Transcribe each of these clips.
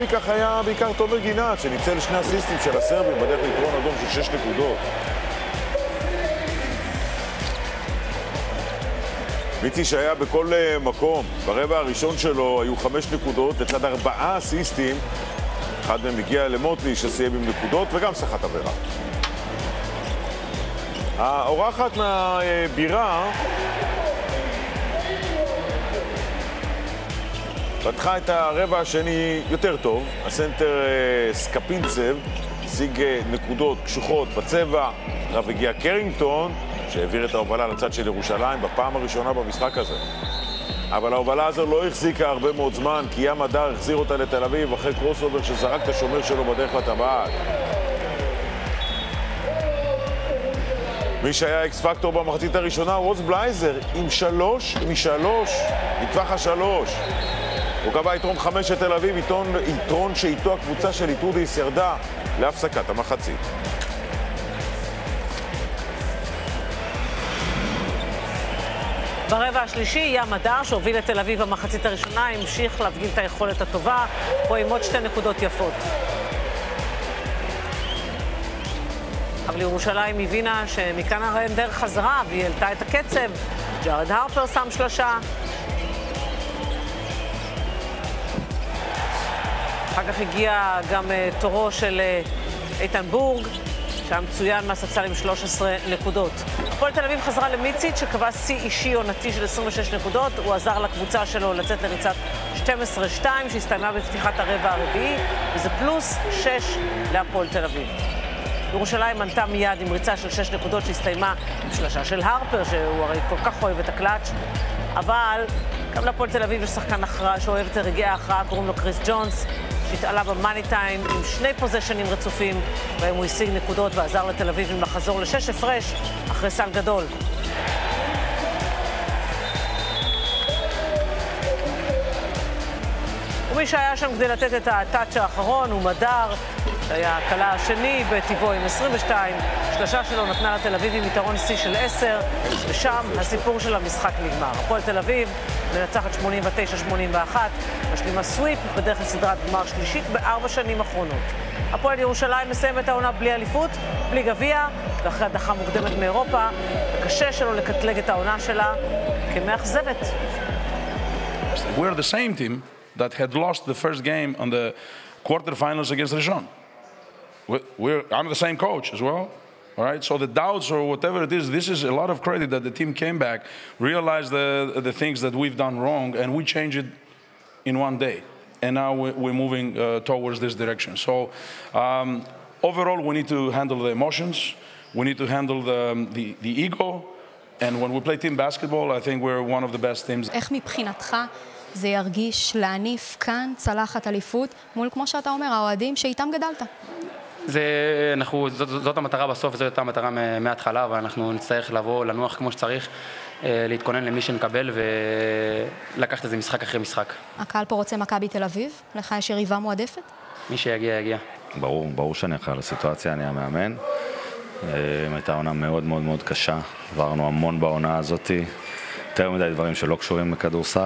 כך היה בעיקר תומר גינת, שניצל שני אסיסטים של הסרבים בדרך ליתרון אדום של 6 נקודות. מיצי שהיה בכל מקום, ברבע הראשון שלו היו 5 נקודות, לצד 4 אסיסטים, אחד מהם הגיע למוטלי שסיים עם נקודות וגם שחט עבירה. האורחת מהבירה פתחה את הרבע השני יותר טוב, הסנטר סקפינצב השיג נקודות קשוחות בצבע, עכשיו הגיע קרינגטון שהעביר את ההובלה לצד של ירושלים בפעם הראשונה במשחק הזה. אבל ההובלה הזו לא החזיקה הרבה מאוד זמן, כי ים הדר החזיר אותה לתל אביב אחרי קרוסובר שזרק את השומר שלו בדרך לטבעת. מי שהיה אקס פקטור במחצית הראשונה הוא עוז בלייזר עם 3 מ-3 מטווח ה-3. הוא קבע יתרון 5 לתל אביב, יתרון שאיתו הקבוצה של איטודיס ירדה להפסקת המחצית. ברבע השלישי, ים הדר, שהוביל את תל אביב במחצית הראשונה, המשיך להפגין את היכולת הטובה, פה עם עוד 2 נקודות יפות. אבל ירושלים הבינה שמכאן הרי אין דרך חזרה, והיא העלתה את הקצב. ג'ארד הרפר שם 3. אחר כך הגיע גם תורו של איתן בורג, שהיה מצוין מהספסל עם 13 נקודות. הפועל תל אביב חזרה למיציץ' שקבע שיא אישי עונתי של 26 נקודות. הוא עזר לקבוצה שלו לצאת לריצת 12-2 שהסתיימה בפתיחת הרבע הרביעי, וזה פלוס 6 להפועל תל אביב. ירושלים מנתה מיד עם ריצה של 6 נקודות שהסתיימה עם שלשה של הרפר, שהוא הרי כל כך אוהב את הקלאץ'. אבל גם להפועל תל אביב יש שחקן הכרעה שאוהב את רגעי ההכרעה, קוראים לו קריס ג'ונס, שהתעלה במאני טיים עם 2 פוזיישנים רצופים, בהם הוא השיג נקודות ועזר לתל אביב לחזור ל6 הפרש אחרי סל גדול. ומי שהיה שם כדי לתת את הטאץ' האחרון הוא מדר, שהיה הקלה השני בטבעו עם 22, שלשה שלו נתנה לתל אביב עם יתרון שיא של 10, ושם הסיפור של המשחק נגמר. הפועל תל אביב מנצחת 89-81, משלימה סוויפ בדרך לסדרת גמר שלישית ב4 שנים אחרונות. הפועל ירושלים מסיימת העונה בלי אליפות, בלי גביע, ואחרי הדחה מוקדמת מאירופה, קשה שלו לקטלג את העונה שלה כמאכזבת. We're the same team that had lost the first game on the quarterfinals against Rishon. I'm the same coach as well. All right, so the doubts or whatever it is, this is a lot of credit that the team came back, realized the things that we've done wrong, and we changed it in one day. And now we're moving towards this direction. So overall, we need to handle the emotions. We need to handle the ego. And when we play team basketball, I think we're one of the best teams. איך מבחינתך זה ירגיש להניף כאן צלחת אליפות מול, כמו שאתה אומר, האוהדים שאיתם גדלת? זאת המטרה בסוף, זאת הייתה המטרה מההתחלה, ואנחנו נצטרך לבוא, לנוח כמו שצריך, להתכונן למי שנקבל ולקחת איזה משחק אחרי משחק. הקהל פה רוצה מכבי תל אביב? לך יש יריבה מועדפת? מי שיגיע, יגיע. ברור שאני אחראי לסיטואציה, אני המאמן. הייתה עונה מאוד מאוד מאוד קשה, עברנו המון בעונה הזאת, יותר מדי דברים שלא קשורים בכדורסל,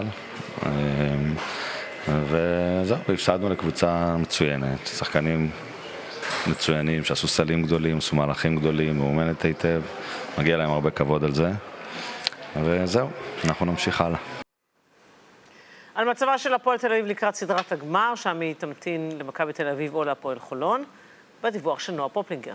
וזהו, הפסדנו לקבוצה מצוינת, שחקנים מצוינים שעשו סלים גדולים, עשו מהלכים גדולים, מאומנת היטב, מגיע להם הרבה כבוד על זה, וזהו, אנחנו נמשיך הלאה. על מצבה של הפועל תל אביב לקראת סדרת הגמר, שם היא תמתין למכבי תל אביב או להפועל חולון, בדיווח של נועה פופלינגר.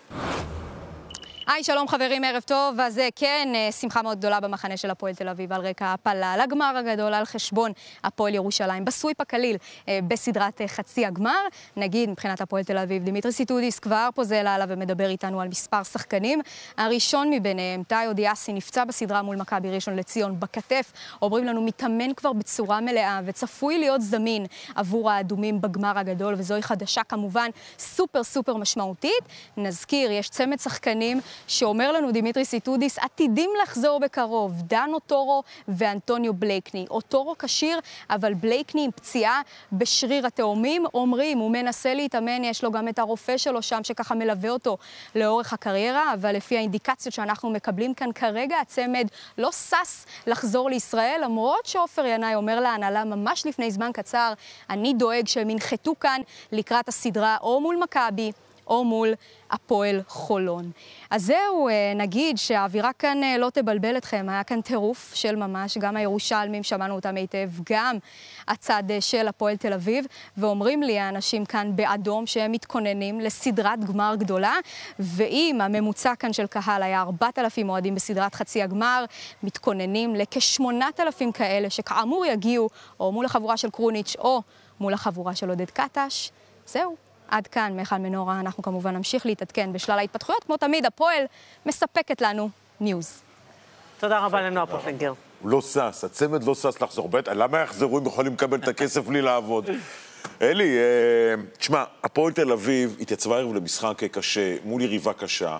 היי, שלום חברים, ערב טוב. אז כן, שמחה מאוד גדולה במחנה של הפועל תל אביב על רקע הפלה לגמר הגדול על חשבון הפועל ירושלים בסוויפ הקליל בסדרת חצי הגמר. נגיד, מבחינת הפועל תל אביב, דימיטריס איטודיס כבר פוזל עליו ומדבר איתנו על מספר שחקנים. הראשון מביניהם, תאי אודיאסי, נפצע בסדרה מול מכבי ראשון לציון בכתף. אומרים לנו, מתאמן כבר בצורה מלאה וצפוי להיות זמין עבור האדומים בגמר הגדול, וזוהי חדשה כמובן סופר משמעותית. נזכיר, יש צמד שחקנים שאומר לנו דימיטרי סיטודיס, עתידים לחזור בקרוב, דנו טורו ואנטוניו בלייקני. אוטורו כשיר, אבל בלייקני עם פציעה בשריר התאומים, אומרים, הוא מנסה להתאמן, יש לו גם את הרופא שלו שם שככה מלווה אותו לאורך הקריירה, אבל לפי האינדיקציות שאנחנו מקבלים כאן כרגע, הצמד לא סס לחזור לישראל, למרות שאופר ינאי אומר להנהלה ממש לפני זמן קצר, אני דואג שהם ינחתו כאן לקראת הסדרה או מול מכבי או מול הפועל חולון. אז זהו, נגיד שהאווירה כאן לא תבלבל אתכם, היה כאן טירוף של ממש, גם הירושלמים, שמענו אותם היטב, גם הצד של הפועל תל אביב, ואומרים לי האנשים כאן באדום שהם מתכוננים לסדרת גמר גדולה, ואם הממוצע כאן של קהל היה 4,000 אוהדים בסדרת חצי הגמר, מתכוננים לכ8,000 כאלה שכאמור יגיעו או מול החבורה של קרוניץ' או מול החבורה של עודד קטש. זהו. עד כאן, מיכל מנורה, אנחנו כמובן נמשיך להתעדכן בשלל ההתפתחויות, כמו תמיד, הפועל מספקת לנו ניוז. תודה רבה לנועה פוטלינגר. הוא לא סס, הצמד לא סס לחזור. למה יחזרו אם יכולים לקבל את הכסף בלי לעבוד? אלי, תשמע, הפועל תל אביב התייצבה ערב למשחק קשה, מול יריבה קשה,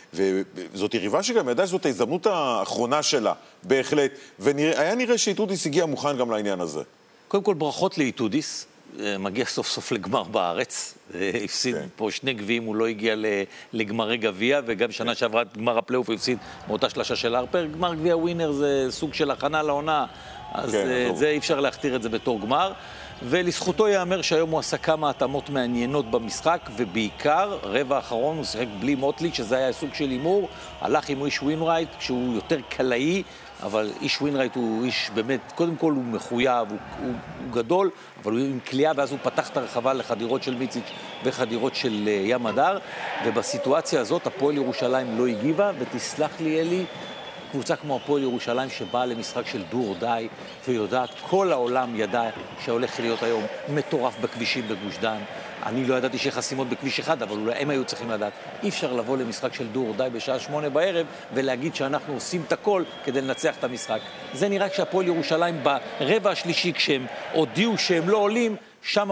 וזאת יריבה שגם ידעה שזאת ההזדמנות האחרונה שלה, בהחלט, והיה נראה שאיתודיס הגיע מוכן גם לעניין הזה. קודם כל, ברכות לאיתודיס. מגיע סוף סוף לגמר בארץ, הפסיד פה 2 גביעים, הוא לא הגיע לגמרי גביע, וגם שנה שעברה גמר הפלייאוף הפסיד מאותה שלשה של הרפר. גמר גביע ווינר זה סוג של הכנה לעונה, אז זה אי אפשר להכתיר את זה בתור גמר. ולזכותו יאמר שהיום הוא עשה כמה התאמות מעניינות במשחק, ובעיקר, רבע האחרון הוא שיחק בלי מוטלי, שזה היה סוג של אימור, הלך עם איש ווינרייט, כשהוא יותר קלעי, אבל איש ווינרייט הוא איש באמת, קודם כל הוא מחויב, הוא גדול, אבל הוא עם קליעה, ואז הוא פתח את הרחבה לחדירות של מיציץ' וחדירות של ים הדר, ובסיטואציה הזאת הפועל ירושלים לא הגיבה, ותסלח לי אלי, קבוצה כמו הפועל ירושלים שבאה למשחק של דו או די, ויודעת, כל העולם ידע שהולך להיות היום מטורף בכבישים בגוש דן. אני לא ידעתי שיהיה חסימות בכביש אחד, אבל אולי הם היו צריכים לדעת. אי אפשר לבוא למשחק של דו או די בשעה 8 בערב, ולהגיד שאנחנו עושים את הכל כדי לנצח את המשחק. זה נראה כשהפועל ירושלים ברבע השלישי, כשהם הודיעו שהם לא עולים, שם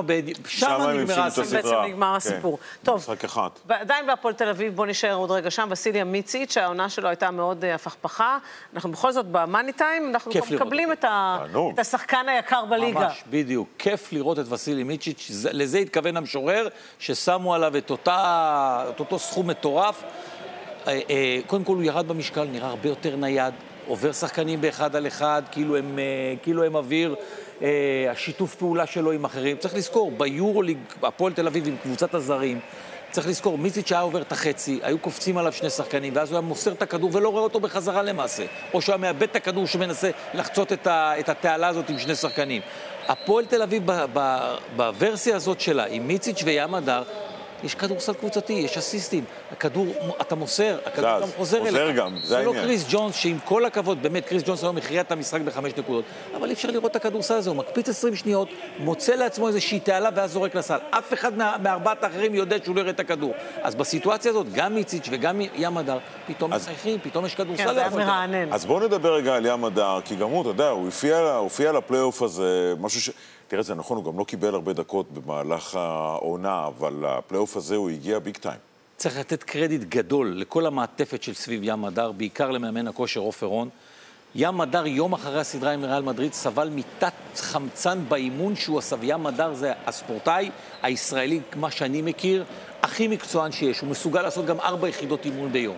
נגמר הסיפור. טוב, משחק אחד. עדיין בהפועל תל אביב, בוא נשאר עוד רגע שם, וסיליה מיציץ', שהעונה שלו הייתה מאוד הפכפכה. אנחנו בכל זאת במאני טיים, אנחנו מקבלים את השחקן היקר בליגה. ממש, בדיוק. כיף לראות את וסיליה מיציץ', לזה התכוון המשורר, ששמו עליו את אותו סכום מטורף. קודם כל הוא ירד במשקל, נראה הרבה יותר נייד, עובר שחקנים באחד על אחד, כאילו הם אוויר. השיתוף פעולה שלו עם אחרים. צריך לזכור, ביורוליג, הפועל תל אביב עם קבוצת הזרים, צריך לזכור, מיציץ' היה עובר את החצי, היו קופצים עליו 2 שחקנים, ואז הוא היה מוסר את הכדור ולא רואה אותו בחזרה למעשה. או שהוא היה מאבד את הכדור שמנסה לחצות את התעלה הזאת עם 2 שחקנים. הפועל תל אביב בוורסיה הזאת שלה, עם מיציץ' וים הדר, יש כדורסל קבוצתי, יש אסיסטים, הכדור, אתה מוסר, הכדור גם חוזר אליך. זה לא קריס ג'ונס, שעם כל הכבוד, באמת, קריס ג'ונס היום הכריע את המשחק ב5 נקודות, אבל אי אפשר לראות את הכדורסל הזה, הוא מקפיץ 20 שניות, מוצא לעצמו איזושהי תעלה ואז זורק לסל. אף אחד מארבעת האחרים יודע שהוא לא יראה את הכדור. אז בסיטואציה הזאת, גם מיציץ' וגם ים הדר, פתאום משחקים, פתאום יש כדורסל. אז בואו נדבר רגע על ים הדר, כי גם הוא, אתה יודע, הוא הופיע לפלייאוף הזה, משהו ש... תראה, זה נכון, הוא גם לא קיבל הרבה דקות במהלך העונה, אבל הפלייאוף הזה הוא הגיע ביג טיים. צריך לתת קרדיט גדול לכל המעטפת של סביב ים הדר, בעיקר למאמן הכושר עופר רון. ים הדר, יום אחרי הסדרה עם ריאל מדריד, סבל מתת חמצן באימון שהוא עשה. ים הדר זה הספורטאי הישראלי, מה שאני מכיר, הכי מקצוען שיש. הוא מסוגל לעשות גם 4 יחידות אימון ביום.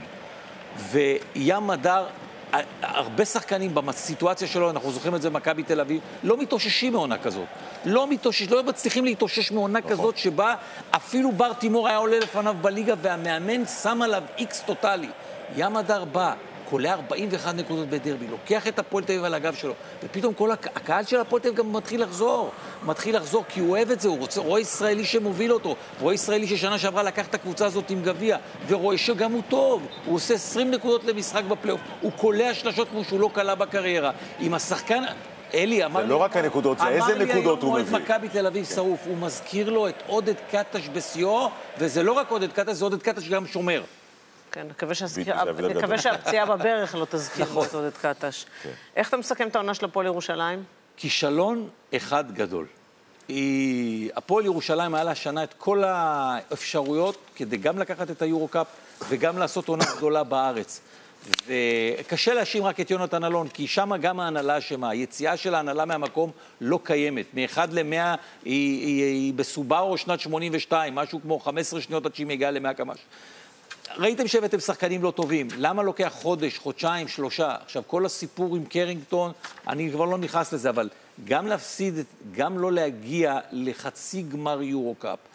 וים הדר... הרבה שחקנים בסיטואציה שלו, אנחנו זוכרים את זה במכבי תל אביב, לא מתאוששים מעונה כזאת. לא מצליחים להתאושש מעונה כזאת שבה אפילו בר תימור היה עולה לפניו בליגה והמאמן שם עליו איקס טוטלי. ים הדר בא, קולע 41 נקודות בדרבי, לוקח את הפועל תל אביב על הגב שלו, ופתאום כל הקהל של הפועל תל אביב גם מתחיל לחזור, כי הוא אוהב את זה, הוא רואה ישראלי שמוביל אותו, רואה ישראלי ששנה שעברה לקח את הקבוצה הזאת עם גביע, ורואה שגם הוא טוב, הוא עושה 20 נקודות למשחק בפלייאוף, הוא קולע שלשות כמו שהוא לא קלע בקריירה, עם השחקן... אלי, אמר לי... לא רק הנקודות, זה איזה נקודות הוא מביא. אמר לי היום מכבי תל אביב שרוף, הוא מזכיר לו את עודד קטש בשיאו, וזה לא רק עודד קטש, זה עודד קטש גם שומר. כן, נקווה שהפציעה בברך לא תזכיר את עודד קטש. איך אתה מסכם את העונה של הפועל ירושלים? כישלון אחד גדול. הפועל ירושלים היה לה השנה את כל האפשרויות כדי גם לקחת את היורו-קאפ וגם לעשות עונה גדולה בארץ. וקשה להאשים רק את יונתן אלון, כי שם גם ההנהלה שמה, היציאה של ההנהלה מהמקום לא קיימת. מ-1 ל-100 היא בסובארו שנת 82, משהו כמו 15 שניות עד שהיא מגיעה ל-100 קמ"ש. ראיתם שהבאתם שחקנים לא טובים, למה לוקח חודש, חודשיים, 3? עכשיו, כל הסיפור עם קרינגטון, אני כבר לא נכנס לזה, אבל גם להפסיד, גם לא להגיע לחצי גמר יורו-קאפ,